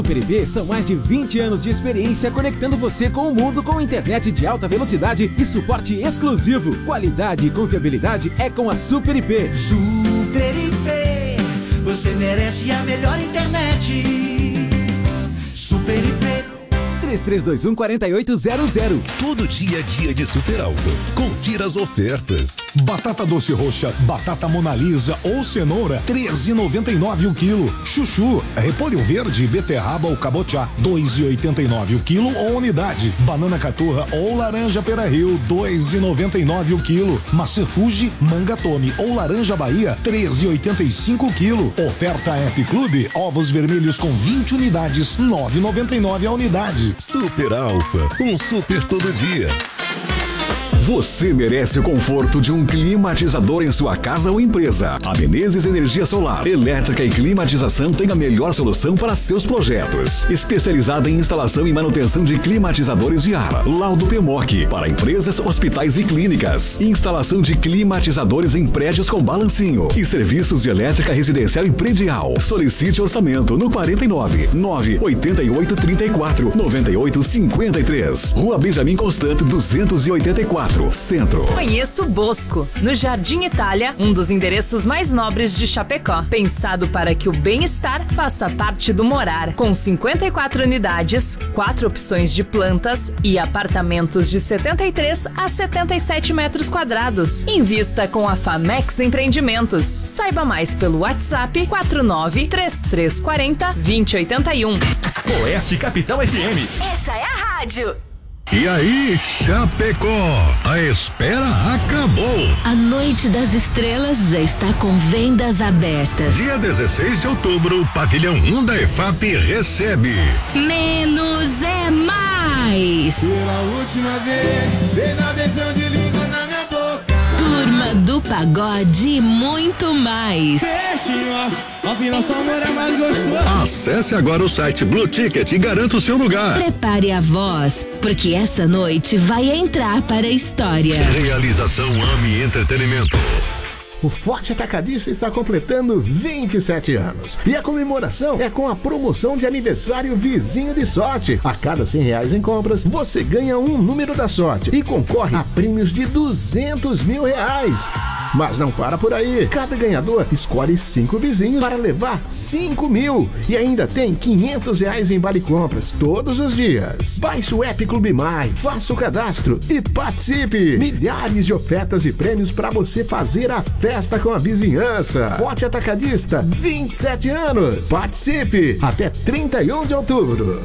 Super IP são mais de 20 anos de experiência conectando você com o mundo com internet de alta velocidade e suporte exclusivo. Qualidade e confiabilidade é com a Super IP. Super IP, você merece a melhor internet. Super IP. 3321-4800. Todo dia é dia de Super Alfa. Confira as ofertas. Batata doce roxa, batata Monalisa ou cenoura, 13,99 o quilo. Chuchu, repolho verde, beterraba ou cabotiá, 2,89 o quilo ou unidade. Banana caturra ou laranja Pera-Rio, 2,99 o quilo. Maçã Fuji, manga Tome ou laranja Bahia, 13,85 o quilo. Oferta App Clube, ovos vermelhos com 20 unidades, 9,99 a unidade. Super Alfa, um super todo dia. Você merece o conforto de um climatizador em sua casa ou empresa. A Menezes Energia Solar, elétrica e climatização tem a melhor solução para seus projetos. Especializada em instalação e manutenção de climatizadores de ar. Laudo PMOC, para empresas, hospitais e clínicas. Instalação de climatizadores em prédios com balancinho. E serviços de elétrica residencial e predial. Solicite orçamento no 49 988 34 98 53. Rua Benjamin Constant 284. Centro. Conheça o Bosco, no Jardim Itália, um dos endereços mais nobres de Chapecó. Pensado para que o bem-estar faça parte do morar. Com 54 unidades, 4 opções de plantas e apartamentos de 73 a 77 metros quadrados. Invista com a Famex Empreendimentos. Saiba mais pelo WhatsApp 49-3340-2081. Oeste Capital FM. Essa é a rádio. E aí, Chapecó, a espera acabou. A Noite das Estrelas já está com vendas abertas. Dia 16 de outubro, Pavilhão 1 da EFAP recebe Menos é Mais. Pela última vez, dei na beijão de língua na minha boca. Turma do Pagode e muito mais. Afinal, só amor é mais gostoso. Acesse agora o site Blue Ticket e garanta o seu lugar. Prepare a voz, porque essa noite vai entrar para a história. Realização AMI Entretenimento. O Forte Atacadista está completando 27 anos. E a comemoração é com a promoção de aniversário Vizinho de Sorte. A cada R$100 em compras, você ganha um número da sorte e concorre a prêmios de R$200 mil. Mas não para por aí. Cada ganhador escolhe 5 vizinhos para levar 5 mil. E ainda tem R$500 em vale compras todos os dias. Baixe o app Clube Mais, faça o cadastro e participe. Milhares de ofertas e prêmios para você fazer a festa com a vizinhança. Forte Atacadista, 27 anos. Participe até 31 de outubro.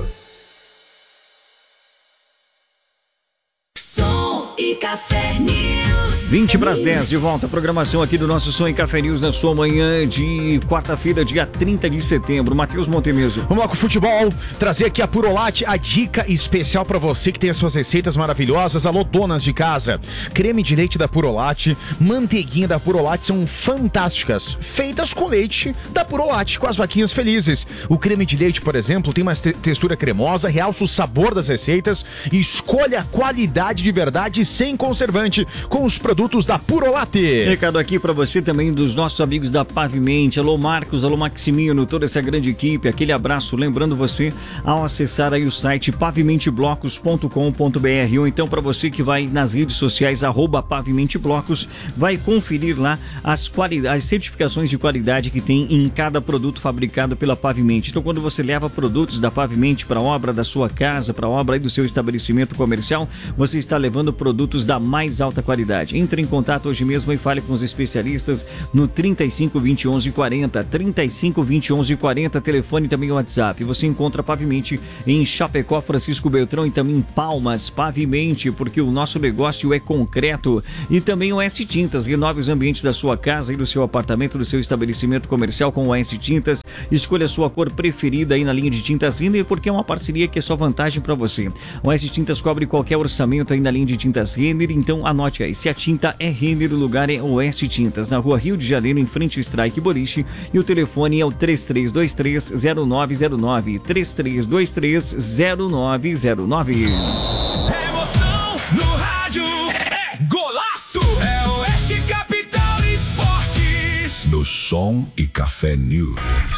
Som e Café News. 20 para as 10, de volta a programação aqui do nosso Som e Café News na sua manhã de quarta-feira, dia 30 de setembro. Matheus Montemeso. Vamos lá com o futebol, trazer aqui a Purolate, a dica especial para você que tem as suas receitas maravilhosas. Alô, donas de casa, creme de leite da Purolate, manteiguinha da Purolate são fantásticas, feitas com leite da Purolate, com as vaquinhas felizes. O creme de leite, por exemplo, tem uma textura cremosa, realça o sabor das receitas e escolha a qualidade de verdade sem conservante com os produtos da Purolate. Recado aqui para você também dos nossos amigos da Pavimente. Alô Marcos, alô Maximino, toda essa grande equipe, aquele abraço. Lembrando você ao acessar aí o site pavimenteblocos.com.br ou então para você que vai nas redes sociais @pavimenteblocos, vai conferir lá as certificações de qualidade que tem em cada produto fabricado pela Pavimente. Então quando você leva produtos da Pavimente para a obra da sua casa, para a obra aí do seu estabelecimento comercial, você está levando produtos da mais alta qualidade. Entre em contato hoje mesmo e fale com os especialistas no 35 20 11 40, 35 20 11 40, telefone e também o WhatsApp. Você encontra Pavimente em Chapecó, Francisco Beltrão e também em Palmas. Pavimente, porque o nosso negócio é concreto. E também o S Tintas, renove os ambientes da sua casa e do seu apartamento, do seu estabelecimento comercial com o S Tintas. Escolha a sua cor preferida aí na linha de tintas Renner, porque é uma parceria que é só vantagem para você. O S Tintas cobre qualquer orçamento aí na linha de tintas Renner, então anote aí. Se a tinta é Renner, o lugar é Oeste Tintas, na rua Rio de Janeiro, em frente ao Strike Boliche, e o telefone é o 3323-0909, 3323-0909. Emoção no rádio, é golaço, é Oeste Capital Esportes. No Som e Café News.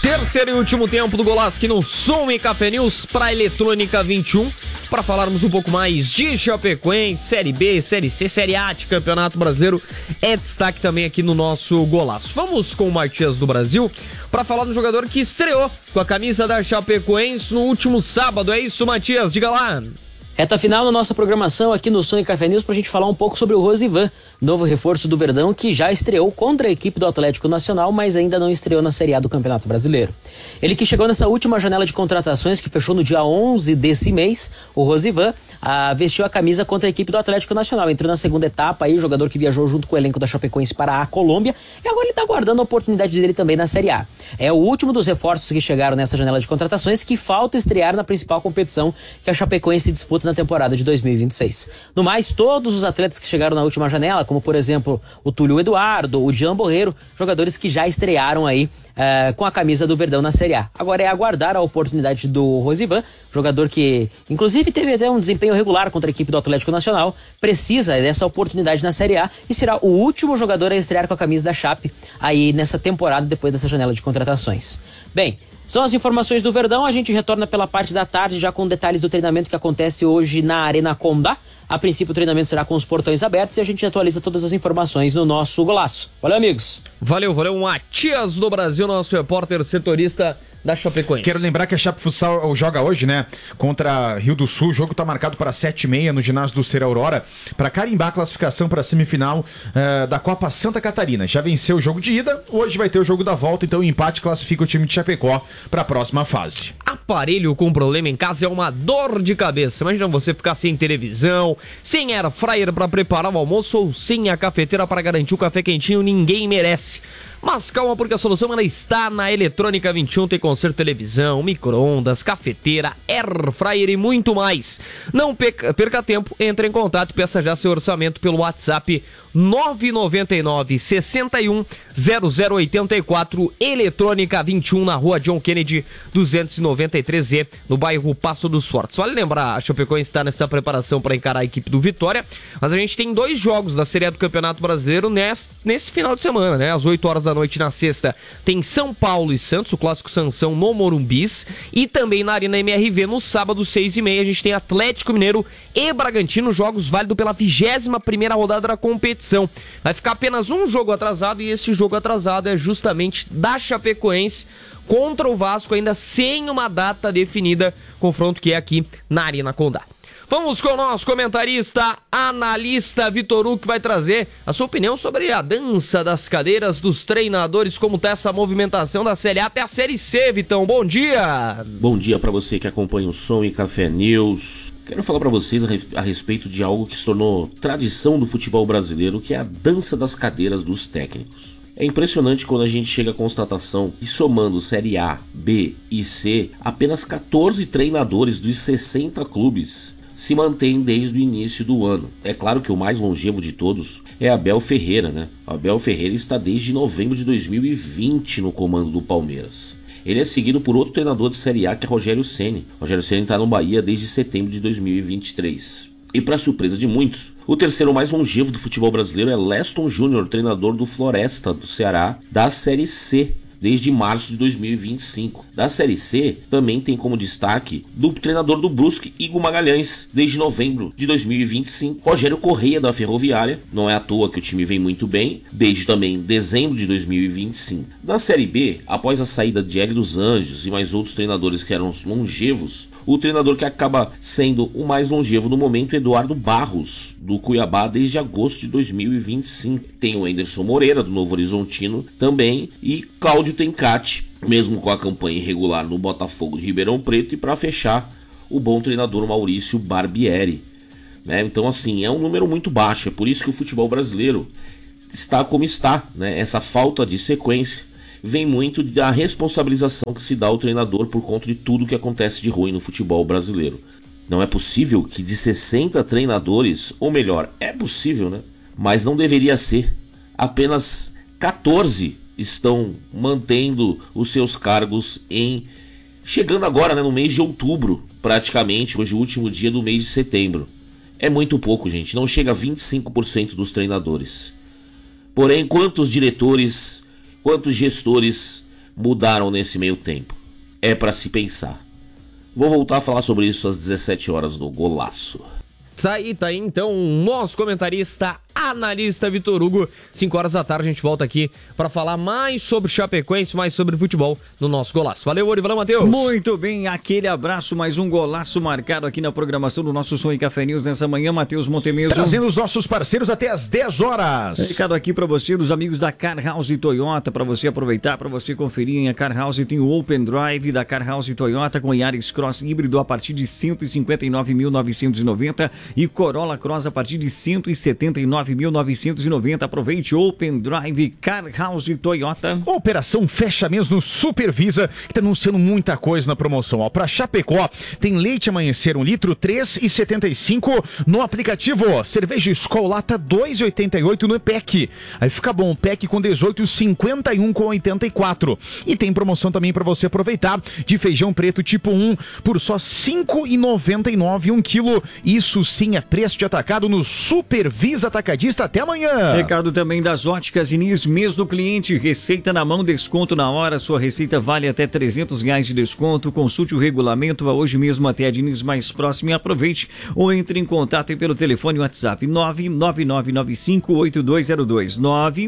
Terceiro e último tempo do Golaço aqui no Som e Café News para Eletrônica 21, para falarmos um pouco mais de Chapecoense, Série B, Série C, Série A de Campeonato Brasileiro, é destaque também aqui no nosso Golaço. Vamos com o Matias do Brasil para falar do jogador que estreou com a camisa da Chapecoense no último sábado. É isso, Matias? Diga lá. Reta final da nossa programação aqui no Som e Café News pra gente falar um pouco sobre o Rosivan, novo reforço do Verdão que já estreou contra a equipe do Atlético Nacional, mas ainda não estreou na Série A do Campeonato Brasileiro. Ele que chegou nessa última janela de contratações que fechou no dia 11 desse mês, o Rosivan vestiu a camisa contra a equipe do Atlético Nacional. Entrou na segunda etapa aí, o jogador que viajou junto com o elenco da Chapecoense para a Colômbia, e agora ele tá aguardando a oportunidade dele também na Série A. É o último dos reforços que chegaram nessa janela de contratações que falta estrear na principal competição que a Chapecoense disputa na temporada de 2026. No mais, todos os atletas que chegaram na última janela, como por exemplo o Túlio Eduardo, o Jean Borreiro, jogadores que já estrearam aí com a camisa do Verdão na Série A. Agora é aguardar a oportunidade do Rosivan, jogador que inclusive teve até um desempenho regular contra a equipe do Atlético Nacional, precisa dessa oportunidade na Série A e será o último jogador a estrear com a camisa da Chape aí nessa temporada depois dessa janela de contratações. Bem, são as informações do Verdão, a gente retorna pela parte da tarde já com detalhes do treinamento que acontece hoje na Arena Condá. A princípio o treinamento será com os portões abertos e a gente atualiza todas as informações no nosso Golaço. Valeu, amigos! Valeu, Matias do Brasil, nosso repórter setorista da Chapecoense. Quero lembrar que a Chape Futsal joga hoje, né, contra Rio do Sul. O jogo tá marcado para 7h30 no ginásio do Ser Aurora, para carimbar a classificação para a semifinal da Copa Santa Catarina. Já venceu o jogo de ida, hoje vai ter o jogo da volta, então o empate classifica o time de Chapecó para a próxima fase. Aparelho com problema em casa é uma dor de cabeça. Imagina você ficar sem televisão, sem air fryer para preparar o almoço ou sem a cafeteira para garantir o café quentinho. Ninguém merece. Mas calma, porque a solução ela está na Eletrônica 21, tem conserto televisão, micro-ondas, cafeteira, air fryer e muito mais. Não perca tempo, entre em contato e peça já seu orçamento pelo WhatsApp 999 61 0084, Eletrônica 21, na rua John Kennedy 293Z, no bairro Passo dos Fortes. Vale lembrar, a Chapecoense está nessa preparação para encarar a equipe do Vitória, mas a gente tem 2 jogos da Série A do Campeonato Brasileiro nesse final de semana, né? Às 8 horas da noite na sexta tem São Paulo e Santos, o clássico Sansão no Morumbis, e também na Arena MRV no sábado 6h30 a gente tem Atlético Mineiro e Bragantino, jogos válidos pela 21ª rodada da competição. Vai ficar apenas um jogo atrasado e esse jogo atrasado é justamente da Chapecoense contra o Vasco, ainda sem uma data definida, confronto que é aqui na Arena Condá. Vamos com o nosso comentarista, analista Vitor Hugo, que vai trazer a sua opinião sobre a dança das cadeiras dos treinadores, como está essa movimentação da Série A até a Série C, Vitão. Bom dia! Bom dia para você que acompanha o Som e Café News. Quero falar para vocês a respeito de algo que se tornou tradição do futebol brasileiro, que é a dança das cadeiras dos técnicos. É impressionante quando a gente chega à constatação que, somando Série A, B e C, apenas 14 treinadores dos 60 clubes se mantém desde o início do ano. É claro que o mais longevo de todos é Abel Ferreira, né? Abel Ferreira está desde novembro de 2020 no comando do Palmeiras. Ele é seguido por outro treinador de Série A, que é Rogério Ceni. Rogério Ceni está no Bahia desde setembro de 2023. E para surpresa de muitos, o terceiro mais longevo do futebol brasileiro é Leston Júnior, treinador do Floresta do Ceará, da Série C, desde março de 2025. Da Série C, também tem como destaque do treinador do Brusque, Igor Magalhães, desde novembro de 2025. Rogério Correia, da Ferroviária, não é à toa que o time vem muito bem, desde também dezembro de 2025. Na Série B, após a saída de Hélio dos Anjos e mais outros treinadores que eram longevos, o treinador que acaba sendo o mais longevo no momento é Eduardo Barros, do Cuiabá, desde agosto de 2025. Tem o Anderson Moreira, do Novo Horizontino, também, e Cláudio Tencati, mesmo com a campanha irregular no Botafogo de Ribeirão Preto, e para fechar, o bom treinador Maurício Barbieri. Né? Então, assim, é um número muito baixo, é por isso que o futebol brasileiro está como está, né? Essa falta de sequência vem muito da responsabilização que se dá ao treinador por conta de tudo que acontece de ruim no futebol brasileiro. Não é possível que de 60 treinadores, ou melhor, é possível, né? Mas não deveria ser. Apenas 14 estão mantendo os seus cargos chegando agora, né, no mês de outubro, praticamente, hoje é o último dia do mês de setembro. É muito pouco, gente, não chega a 25% dos treinadores. Porém, quantos diretores, quantos gestores mudaram nesse meio tempo? É para se pensar. Vou voltar a falar sobre isso às 17 horas no Golaço. Tá aí então o nosso comentarista, analista Vitor Hugo. 5 horas da tarde a gente volta aqui para falar mais sobre Chapecoense, mais sobre futebol no nosso Golaço. Valeu, Ori, valeu, Matheus. Muito bem, aquele abraço, mais um golaço marcado aqui na programação do nosso Som e Café News nessa manhã, Matheus Montemeso. Trazendo os nossos parceiros até às 10 horas. Recado aqui para você, dos amigos da Car House Toyota, para você aproveitar, para você conferir. A Car House tem o Open Drive da Car House Toyota com Yaris Cross híbrido a partir de 159.990 e Corolla Cross a partir de 179.990. Aproveite Open Drive Car House Toyota. Operação Fecha Mês no Supervisa, que está anunciando muita coisa na promoção. Para Chapecó, tem leite amanhecer 1 litro, 3,75 no aplicativo. Cerveja Skol lata 2,88 no EPEC. Aí fica bom, PEC com 18, 51 com 84. E tem promoção também para você aproveitar de feijão preto tipo 1 por só 5,99 1 quilo. Isso sim é preço de atacado no Supervisa Atacadista. Até amanhã. Recado também das Óticas Diniz, mês do cliente, receita na mão, desconto na hora. Sua receita vale até R$300 de desconto. Consulte o regulamento, vá hoje mesmo até a Diniz mais próxima e aproveite. Ou entre em contato pelo telefone WhatsApp 99995-8202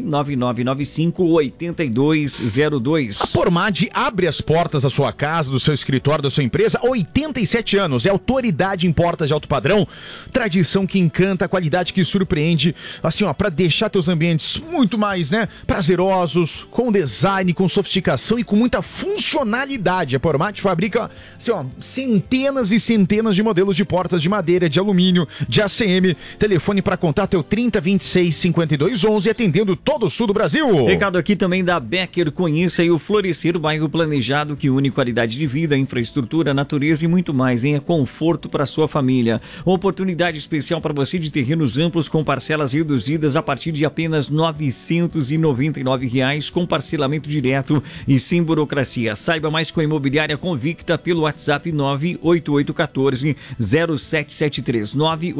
99995-8202. A Pormad abre as portas da sua casa, do seu escritório, da sua empresa. 87 anos, é autoridade em portas de alto padrão. Tradição que encanta, qualidade que surpreende, assim, ó, para deixar teus ambientes muito mais, né, prazerosos, com design, com sofisticação e com muita funcionalidade. A Pormat fabrica, assim, ó, centenas e centenas de modelos de portas de madeira, de alumínio, de ACM. Telefone para contato é o 3026-5211, atendendo todo o sul do Brasil. Recado aqui também da Becker, conheça aí o Florescer, o bairro planejado que une qualidade de vida, infraestrutura, natureza e muito mais, hein? É conforto para sua família. Oportunidade especial para você de terrenos amplos com parcelas reduzidas a partir de apenas R$ 999, com parcelamento direto e sem burocracia. Saiba mais com a Imobiliária Convicta pelo WhatsApp 98814-0773.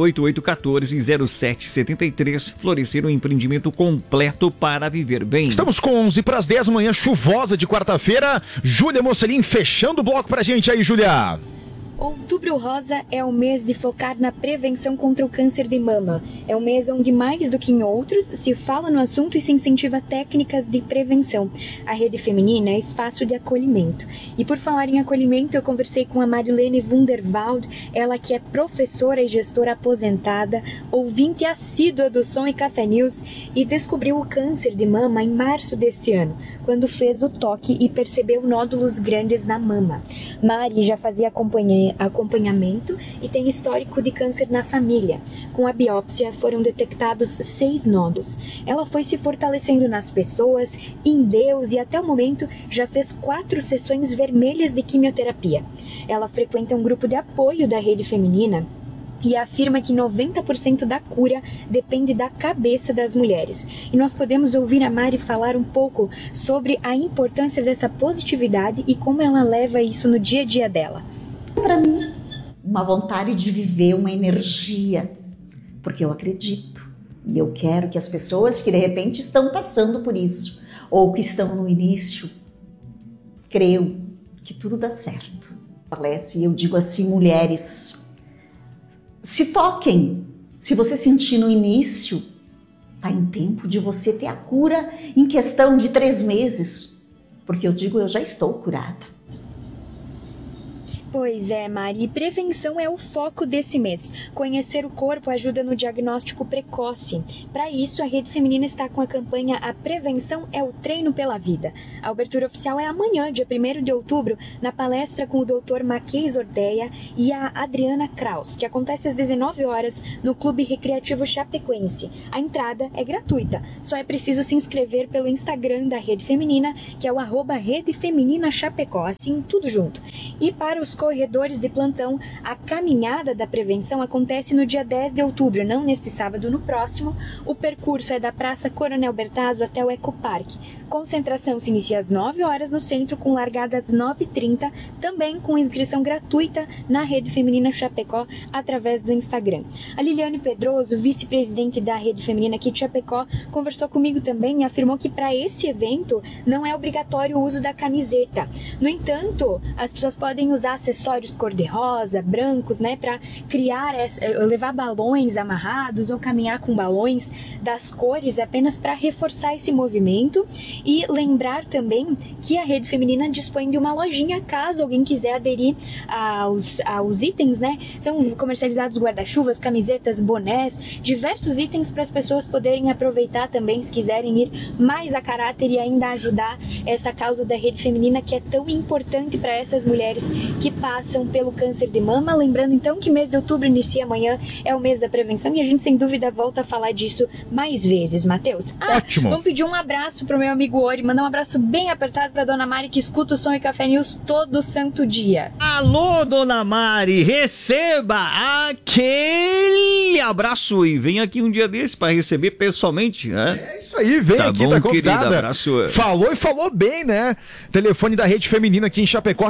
98814-0773. Florescer, um empreendimento completo para viver bem. Estamos com 11 para as 10, manhã chuvosa de quarta-feira. Júlia Mocelin fechando o bloco pra gente aí, Júlia. Outubro Rosa é o mês de focar na prevenção contra o câncer de mama. É um mês onde, mais do que em outros, se fala no assunto e se incentiva técnicas de prevenção. A Rede Feminina é espaço de acolhimento. E por falar em acolhimento, eu conversei com a Marilene Wunderwald, ela que é professora e gestora aposentada, ouvinte assídua do Som e Café News, e descobriu o câncer de mama em março deste ano, quando fez o toque e percebeu nódulos grandes na mama. Mari já fazia acompanhamento e tem histórico de câncer na família. Com a biópsia foram detectados 6 nódulos. Ela foi se fortalecendo nas pessoas, em Deus, e até o momento já fez 4 sessões vermelhas de quimioterapia. Ela frequenta um grupo de apoio da Rede Feminina e afirma que 90% da cura depende da cabeça das mulheres. E nós podemos ouvir a Mari falar um pouco sobre a importância dessa positividade e como ela leva isso no dia a dia dela. Para mim, uma vontade de viver, uma energia, porque eu acredito e eu quero que as pessoas que de repente estão passando por isso ou que estão no início, creiam que tudo dá certo. E eu digo assim, mulheres, se toquem. Se você sentir no início, tá em tempo de você ter a cura em questão de 3 meses, porque eu digo, eu já estou curada. Pois é, Mari, prevenção é o foco desse mês. Conhecer o corpo ajuda no diagnóstico precoce. Para isso, a Rede Feminina está com a campanha A Prevenção é o Treino pela Vida. A abertura oficial é amanhã, dia 1º de outubro, na palestra com o Dr. Maquês Orteia e a Adriana Kraus, que acontece às 19 horas no Clube Recreativo Chapecoense. A entrada é gratuita, só é preciso se inscrever pelo Instagram da Rede Feminina, que é o @Rede Feminina Chapecó, assim, tudo junto. E para os corredores de plantão, a caminhada da prevenção acontece no dia 10 de outubro, não neste sábado, no próximo. O percurso é da Praça Coronel Bertazzo até o Ecoparque. Concentração se inicia às 9 horas no centro, com largada às 9h30, também com inscrição gratuita na Rede Feminina Chapecó, através do Instagram. A Liliane Pedroso, vice-presidente da Rede Feminina aqui de Chapecó, conversou comigo também e afirmou que para esse evento não é obrigatório o uso da camiseta. No entanto, as pessoas podem usar acessórios cor-de-rosa, brancos, né, para levar balões amarrados ou caminhar com balões das cores apenas para reforçar esse movimento. E lembrar também que a Rede Feminina dispõe de uma lojinha, caso alguém quiser aderir aos itens, né? São comercializados guarda-chuvas, camisetas, bonés, diversos itens para as pessoas poderem aproveitar também, se quiserem ir mais a caráter e ainda ajudar essa causa da Rede Feminina, que é tão importante para essas mulheres que passam pelo câncer de mama. Lembrando então que mês de outubro inicia amanhã, é o mês da prevenção, e a gente sem dúvida volta a falar disso mais vezes, Matheus. Ótimo! Vamos pedir um abraço pro meu amigo Ori, mandar um abraço bem apertado pra Dona Mari, que escuta o Som e Café News todo santo dia. Alô, Dona Mari, receba aquele abraço e vem aqui um dia desse para receber pessoalmente, né? É isso aí, vem tá aqui, bom, tá convidada. Querida, abraço. Falou e falou bem, né? Telefone da Rede Feminina aqui em Chapecó,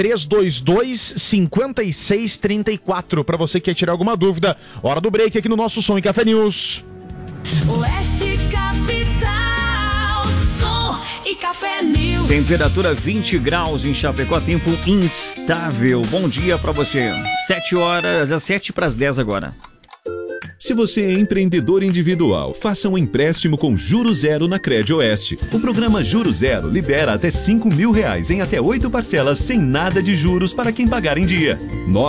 3322-5634, pra você que quer tirar alguma dúvida. Hora do break aqui no nosso Som e Café News. Oeste Capital, Som e Café News. Temperatura 20 graus em Chapecó, tempo instável. Bom dia pra você. 7 horas, das 7 para as 10 agora. Se você é empreendedor individual, faça um empréstimo com juros zero na Crédito Oeste. O programa Juro Zero libera até R$5.000 em até 8 parcelas sem nada de juros para quem pagar em dia.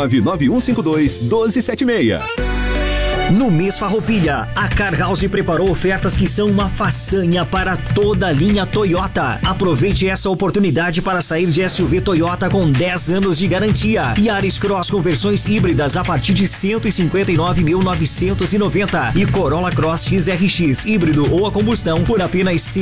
99152-1276. No mês Farroupilha, a Car House preparou ofertas que são uma façanha para toda a linha Toyota. Aproveite essa oportunidade para sair de SUV Toyota com 10 anos de garantia. Yaris Cross com versões híbridas a partir de R$ 159.990 e Corolla Cross XRX híbrido ou a combustão por apenas R$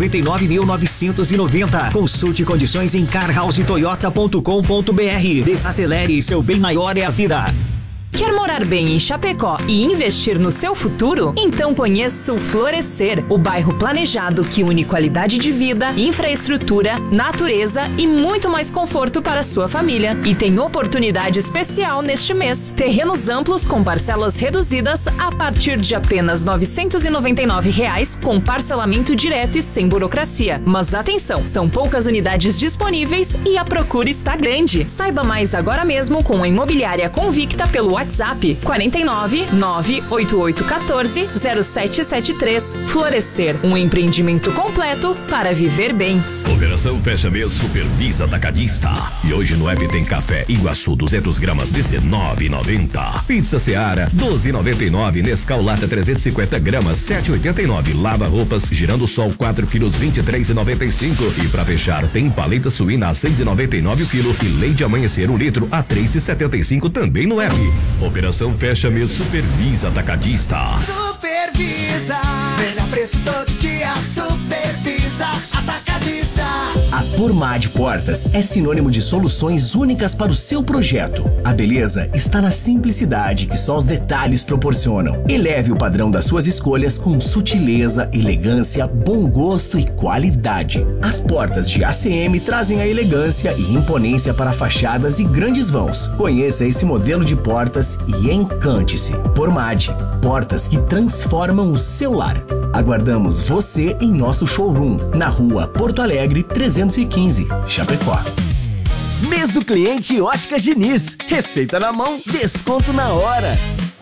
199.990. Consulte condições em carhousetoyota.com.br. Desacelere, seu bem maior é a vida. Quer morar bem em Chapecó e investir no seu futuro? Então conheça o Florescer, o bairro planejado que une qualidade de vida, infraestrutura, natureza e muito mais conforto para a sua família. E tem oportunidade especial neste mês. Terrenos amplos com parcelas reduzidas a partir de apenas R$ 999 com parcelamento direto e sem burocracia. Mas atenção, são poucas unidades disponíveis e a procura está grande. Saiba mais agora mesmo com a Imobiliária Convicta pelo WhatsApp 49 98814 0773. Florescer, um empreendimento completo para viver bem. Operação Fecha Mês Supervisa Atacadista. E hoje no app tem café Iguaçu 200 gramas R$19,90. Pizza Seara 12,99. Nescau Lata 350 gramas 7,89. Lava roupas Girando Sol 4 quilos 23,95. E pra fechar tem paleta suína a 6,99 o quilo e leite Amanhecer 1 litro a 3,75 também no app. Operação Fecha Mês Supervisa Atacadista. Supervisa, melhor preço todo dia. Supervisa Atacadista. A Purmad Portas é sinônimo de soluções únicas para o seu projeto. A beleza está na simplicidade que só os detalhes proporcionam. Eleve o padrão das suas escolhas com sutileza, elegância, bom gosto e qualidade. As portas de ACM trazem a elegância e imponência para fachadas e grandes vãos. Conheça esse modelo de portas e encante-se. Purmad, portas que transformam o seu lar. Aguardamos você em nosso showroom, na rua Porto Alegre 315, Chapecó. Mês do cliente Óticas Diniz. Receita na mão, desconto na hora.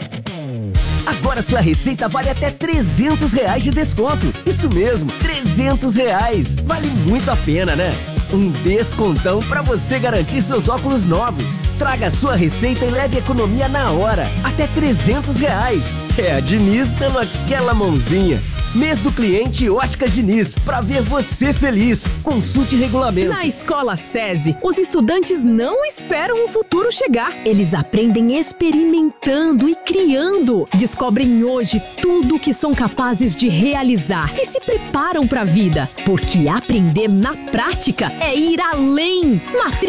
Agora sua receita vale até R$300 de desconto. Isso mesmo, R$300. Vale muito a pena, né? Um descontão para você garantir seus óculos novos. Traga sua receita e leve economia na hora. Até R$300. É a Diniz dando aquela mãozinha. Mês do cliente Óticas Diniz, pra ver você feliz. Consulte regulamento. Na Escola SESI, os estudantes não esperam o futuro chegar. Eles aprendem experimentando e criando. Descobrem hoje tudo o que são capazes de realizar e se preparam para a vida. Porque aprender na prática é ir além.